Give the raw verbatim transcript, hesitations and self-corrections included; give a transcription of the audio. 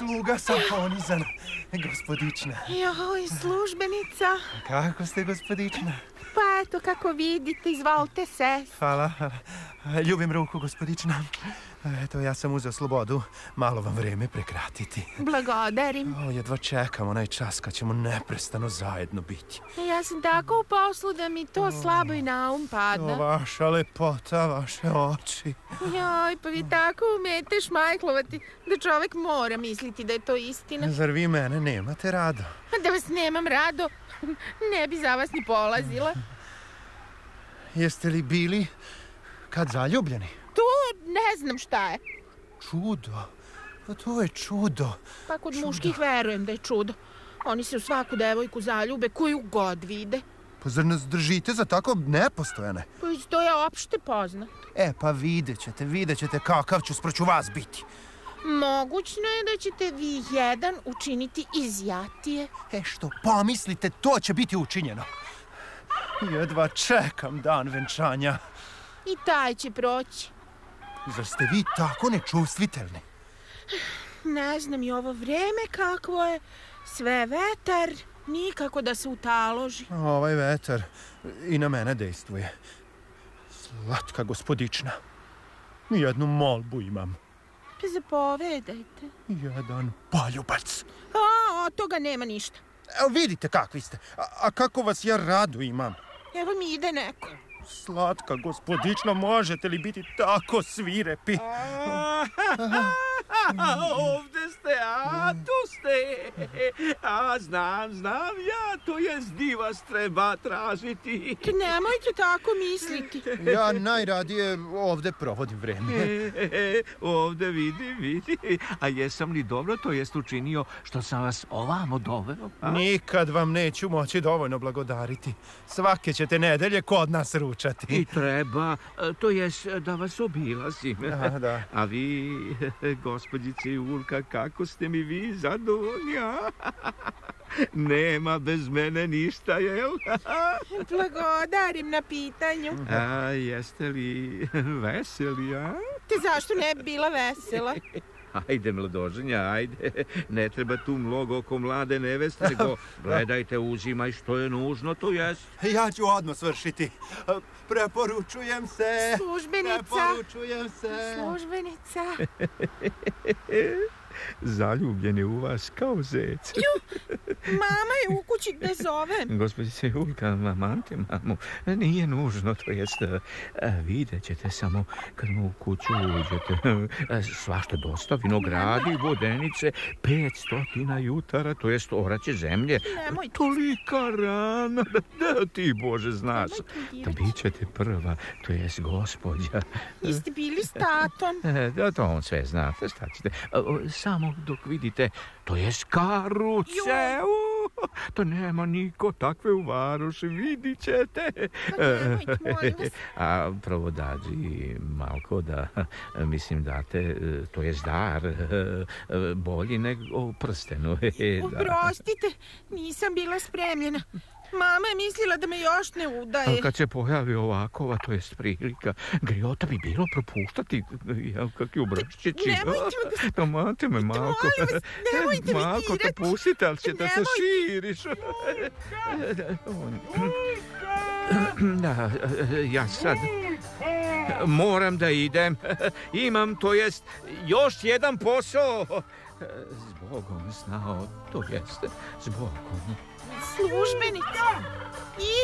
sluga sam ponizan, gospodična. Joj, službenica. Kako ste, gospodična? Pa eto, kako vidite, izvalite se. Hvala, ljubim ruku, gospodična. Eto, ja sam uzeo slobodu, malo vam vreme prekratiti. Blagodarim. O, jedva čekam onaj čas kad ćemo neprestano zajedno biti. Ja sam tako u poslu da mi to slabo i na um padne. O, vaša lepota, vaše oči. Joj, pa vi tako umete šmajklovati da čovek mora misliti da je to istina. Zar vi mene nemate rado? Da vas nemam rado, ne bi za vas ni polazila. Jeste li bili kad zaljubljeni? To ne znam šta je. Čudo. Pa to je čudo. Pa kod čudo. Muških verujem da je čudo. Oni se u svaku devojku zaljube koju god vide. Pa zar nas držite za tako nepostojane? Pa to je opšte poznato. E, pa vidjet ćete, vidjet ćete kakav ću sproću vas biti. Mogućno je da ćete vi jedan učiniti izjatije. E, što pomislite, to će biti učinjeno. Jedva čekam dan venčanja. I taj će proći. Zar ste vi tako nečuvstvitelni? Ne znam i ovo vreme kakvo je. Sve vetar, nikako da se utaloži. Ovaj vetar i na mene dejstvuje. Slatka gospodična. Jednu molbu imam. Zapovedajte. Jedan poljubac. A, od toga nema ništa. Evo vidite kakvi ste. A, a kako vas ja radu imam. Evo mi ide neko. Slatka gospodična, možete li biti tako svirepi? Ovde ste, a tu ste. A znam, znam ja, to jest di vas treba tražiti. Nemojte tako misliti. Ja najradije ovde provodim vreme. E, e, ovde vidi, vidi. A jesam li dobro to jest učinio što sam vas ovamo doveo? A? Nikad vam neću moći dovoljno blagodariti. Svake ćete nedelje kod nas ručati. I treba, to jest da vas obilazim. Da, da. A vi, gospođice Julka, kako ste mi vi zadovoljni, a? Nema bez mene ništa, jel? Blagodarim na pitanju. A jeste li veseli, a? Te zašto ne bi bila vesela? Ajde, mladoženja, ajde. Ne treba tu mnogo oko mlade neveste, nego gledajte, uzimaj što je nužno, to jest. Ja ću odmah svršiti. Preporučujem se. Službenica. Preporučujem se. Službenica. Zaljubljen je u vas kao zec. Ju, mama je u kući gde zovem. Gospođice Julka, mamante mamu, nije nužno, to jest, vidjet ćete samo kad mu u kuću uđete. Svašta dosta, vinogradi, vodenice, pet stotina jutara, to jest oraće zemlje. Nemojte. Tolika rana, da ti Bože znaš. Da bit ćete prva, to jest gospođa. Jeste bili s tatom? Da, to on sve zna, šta ćete. Samo dok vidite, to je karuce, uh, to nema niko takve u varoši, vidit ćete. Pa nemojte, molim vas. A provodađi malko da, mislim date, to je dar, bolji nego prstenu. Oprostite, nisam bila spremljena. Mama je mislila da me još ne udaje. Ali kad se pojavi ovakova, to jest prilika, griota bi bilo propuštati, jel, kakvi obrašćeći. Nemojte me... Tomate me, malko. Molim vas, nemojte me Malko, te dirati. pustite, ali će da se širiš. Da, ja sad moram da idem. Imam, to jest, još jedan posao. Zbogom znao, to jest, zbogom. Službenica,